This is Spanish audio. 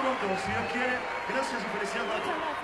pronto, si Dios quiere. Gracias y felicidades para todos.